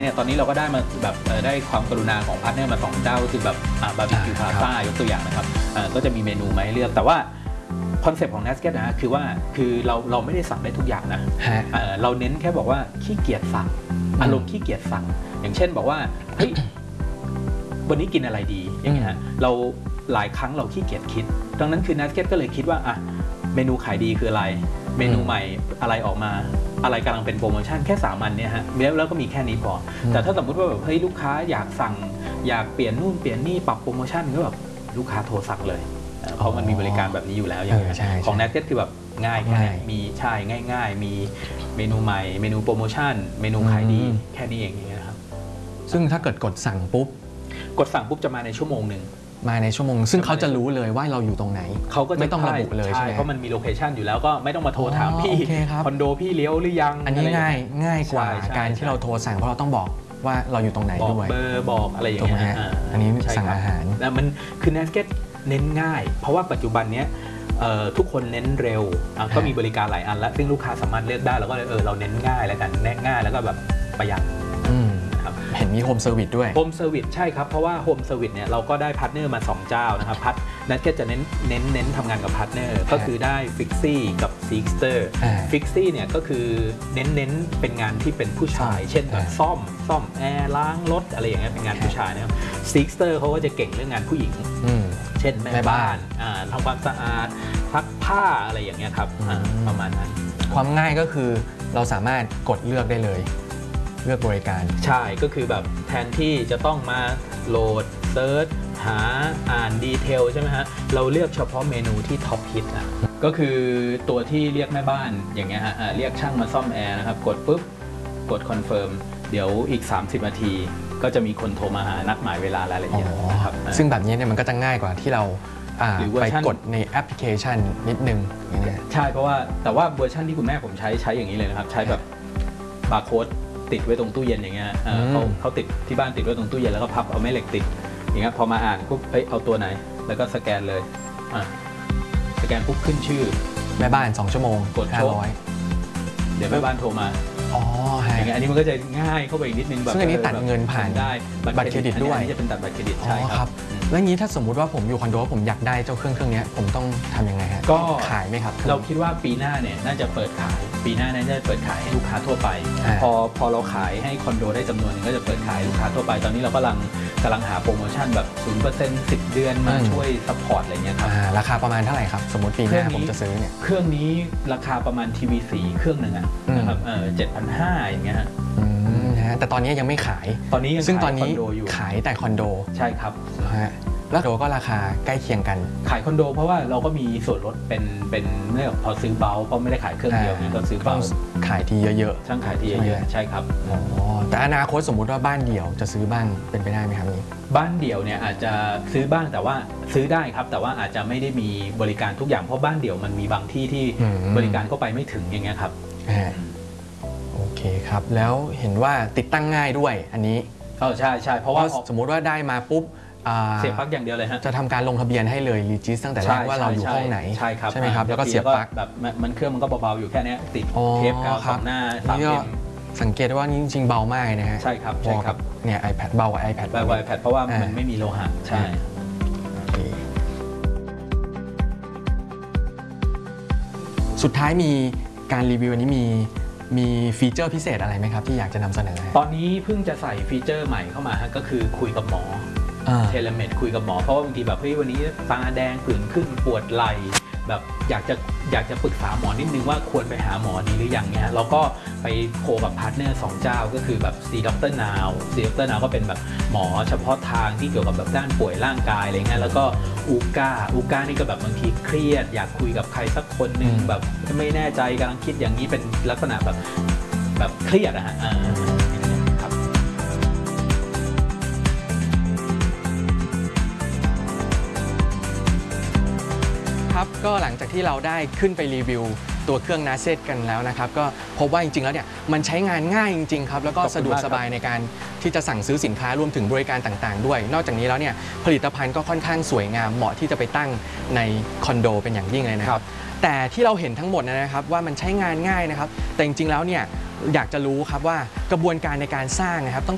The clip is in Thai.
เนี่ยตอนนี้เราก็ได้มาแบบได้ความกรุณาของพาร์ทเนอร์มา2 เจ้าก็คือแบบบาร์บีคิวพาซ่ายกตัวอย่างนะครับก็จะมีเมนูมาให้เลือกแต่ว่าคอนเซปต์ของ Nasket นะคือว่าเราไม่ได้สั่งได้ทุกอย่างนะเราเน้นแค่บอกว่าขี้เกียจสั่งอารมณ์ขี้เกียจสั่งอย่างเช่นบอกว่าเฮ้ยวันนี้กินอะไรดีอย่างเงี้ยเราหลายครั้งเราขี้เกียจคิดดังนั้นคือ Nasket ก็เลยคิดว่าอ่ะเมนูขายดีคืออะไรเมนูใหม่อะไรออกมาอะไรกำลังเป็นโปรโมชั่นแค่3 วันเนี่ยฮะแล้วก็มีแค่นี้พอแต่ถ้าสมมุติว่าแบบเฮ้ยลูกค้าอยากสั่งอยากเปลี่ยนนู่นเปลี่ยนนี่ปรับโปรโมชั่นก็แบบลูกค้าโทรสั่งเลยเพราะมันมีบริการแบบนี้อยู่แล้วอย่างเงี้ยของ Nasket คือแบบง่ายแค่มีใช่ง่ายๆมีเมนูใหม่เมนูโปรโมชั่นเมนูขายดีแค่นี้เองอย่างเงี้ยครับซึ่งถ้าเกิดกดสั่งปุ๊บจะมาในชั่วโมงหนึ่งมาในชั่วโมงซึ่งเขาจะรู้เลยว่าเราอยู่ตรงไหนเขาก็ไม่ต้องระบุเลยใช่ไหมเพราะมันมีโลเคชันอยู่แล้วก็ไม่ต้องมาโทรถามพี่คอนโดพี่เลี้ยวหรือยังอันนี้ง่ายกว่าการที่เราโทรสั่งเพราะเราต้องบอกว่าเราอยู่ตรงไหนด้วยเบอร์บอกอะไรอย่างเงี้ยอันนี้สั่งอาหารแต่มันคือ Nasket เน้นง่ายเพราะว่าปัจจุบันนี้ทุกคนเน้นเร็วก็มีบริการหลายอันแล้วซึ่งลูกค้าสามารถเลือกได้แล้วก็เราเน้นง่ายแล้วกันง่ายแล้วก็แบบประหยัดเห็นมีโฮมเซอร์วิสด้วยโฮมเซอร์วิสใช่ครับเพราะว่าโฮมเซอร์วิสเนี่ยเราก็ได้พาร์ทเนอร์มา2 เจ้านะครับNasketจะเน้นทำงานกับพาร์ทเนอร์ก็คือได้ฟิกซี่กับซิกสเตอร์ฟิกซี่เนี่ยก็คือเน้นเป็นงานที่เป็นผู้ชายเช่นแบบซ่อมแอร์ล้างรถอะไรอย่างเงี้ยเป็นงานผู้ชายนะครับซิกสเตอร์เขาก็จะเก่งเรื่องงานผู้หญิงเช่นแม่บ้านทำความสะอาดซักผ้าอะไรอย่างเงี้ยครับประมาณนั้นความง่ายก็คือเราสามารถกดเลือกได้เลยเลือกบริการใช่ก็คือแบบแทนที่จะต้องมาโหลดเซิร์ชหาอ่านดีเทลใช่ไหมฮะเราเลือกเฉพาะเมนูที่ท็อปฮิตนะก็คือตัวที่เรียกแม่บ้านอย่างเงี้ยฮะเรียกช่างมาซ่อมแอร์นะครับกดปุ๊บกดคอนเฟิร์มเดี๋ยวอีก30 นาทีก็จะมีคนโทรมาหานัดหมายเวลารายละเอียดนะครับซึ่งแบบนี้เนี่ยมันก็จะง่ายกว่าที่เราไปกดในแอปพลิเคชันนิดนึงใช่เพราะว่าแต่ว่าเวอร์ชันที่คุณแม่ผมใช้อย่างนี้เลยนะครับใช้แบบบาร์โค้ดติดไว้ตรงตู้เย็นอย่างเงี้ยเขาติดที่บ้านติดไว้ตรงตู้เย็นแล้วก็พับเอาแม่เหล็กติดอย่างเงี้ยพอมาอ่านปุ๊บเอาตัวไหนแล้วก็สแกนเลยสแกนปุ๊บขึ้นชื่อแม่บ้าน2 ชั่วโมงกด500เดี๋ยวแม่บ้านโทรมาอย่างเงี้ยอันนี้มันก็จะง่ายเข้าไปอีกนิดนึงแบบซึ่งอันนี้ตัดเงินผ่านได้บัตรเครดิตด้วยอันนี้จะเป็นตัดบัตรเครดิตใช่ครับแล้วงี้ถ้าสมมุติว่าผมอยู่คอนโดผมอยากได้เจ้าเครื่องนี้ผมต้องทำยังไงฮะก็ขายไหมครับเราคิดว่าปีหน้าเนี่ยน่าจะเปิดขายปีหน้าน่าจะเปิดขายให้ลูกค้าทั่วไปพอเราขายให้คอนโดได้จำนวนนึงก็จะเปิดขายลูกค้าทั่วไปตอนนี้เรากำลังหาโปรโมชั่นแบบ 0% 10 เดือนมาช่วยซัพพอร์ตอะไรเงี้ยครับราคาประมาณเท่าไหร่ครับสมมติปีหน้าผมจะซื้อเนี่ยเครื่องนี้ราคาประมาณทีวี4เครื่องหนึ่งนะครับ7,500อย่างเงี้ยแต่ตอนนี้ยังไม่ขายตอนนี้ซึ่งตอนนี้ขายแต่คอนโดใช่ครับแล้วก็ราคาใกล้เคียงกันขายคอนโดเพราะว่าเราก็มีส่วนลดเป็นเรื่องพอซื้อเบาเพราะไม่ได้ขายเครื่องเดียวนี่ก็ซื้อเบาขายทีเยอะๆช่างขายทีเยอะๆใช่ครับแต่อนาคตสมมุติว่าบ้านเดี่ยวจะซื้อบ้างเป็นไปได้ไหมครับนี่บ้านเดี่ยวเนี่ยอาจจะซื้อบ้างแต่ว่าซื้อได้ครับแต่ว่าอาจจะไม่ได้มีบริการทุกอย่างเพราะบ้านเดี่ยวมันมีบางที่ที่บริการก็ไปไม่ถึงอย่างเงี้ยครับโอเคครับแล้วเห็นว่าติดตั้งง่ายด้วยอันนี้ใช่เพราะว่าสมมุติว่าได้มาปุ๊บเสียบปลั๊กอย่างเดียวเลยฮะจะทำการลงทะเบียนให้เลยรีจิสตั้งแต่แรกว่าเราอยู่ห้องไหนใช่ครับใช่ไหมครับแล้วก็เสียบปลั๊กแบบมันเครื่องมันก็เบาๆอยู่แค่นี้ติดเทปกาวสองหน้า3M สังเกตว่านี่จริงๆเบามากนะฮะใช่ครับเนี่ย iPad เบากว่า iPad เพราะว่ามันไม่มีโลหะใช่สุดท้ายมีการรีวิวอันนี้มีฟีเจอร์พิเศษอะไรไหมครับที่อยากจะนำเสนอตอนนี้เพิ่งจะใส่ฟีเจอร์ใหม่เข้ามาก็คือคุยกับหมอเทเลเมดคุยกับหมอเพราะว่าบางทีแบบเฮ้ยวันนี้ตาแดงผื่นขึ้นปวดไหล่แบบอยากจะปรึกษาหมอนิดนึงว่าควรไปหาหมอดีหรือยังเนี่ยเราก็ไปโคกับพาร์ทเนอร์2 เจ้าก็คือแบบ C Dr. Now ก็เป็นแบบหมอเฉพาะทางที่เกี่ยวกับแบบด้านป่วยร่างกายอะไรเงี้ยแล้วก็อูก้านี่ก็แบบบางทีเครียดอยากคุยกับใครสักคนนึงแบบไม่แน่ใจกำลังคิดอย่างนี้เป็นลักษณะแบบเครียดอะฮะก็หลังจากที่เราได้ขึ้นไปรีวิวตัวเครื่อง Nasket กันแล้วนะครับก็พบว่าจริงๆแล้วเนี่ยมันใช้งานง่ายจริงๆครับแล้วก็สะดวกสบายในการที่จะสั่งซื้อสินค้ารวมถึงบริการต่างๆด้วยนอกจากนี้แล้วเนี่ยผลิตภัณฑ์ก็ค่อนข้างสวยงามเหมาะที่จะไปตั้งในคอนโดเป็นอย่างยิ่งเลยนะครับแต่ที่เราเห็นทั้งหมดนะครับว่ามันใช้งานง่ายนะครับแต่จริงๆแล้วเนี่ยอยากจะรู้ครับว่ากระบวนการในการสร้างนะครับ